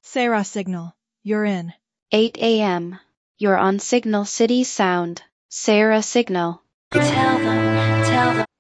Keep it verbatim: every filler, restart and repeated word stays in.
Sarah Signal, you're in. eight a m You're on Signal City Sound. Sarah Signal. Tell them, tell them.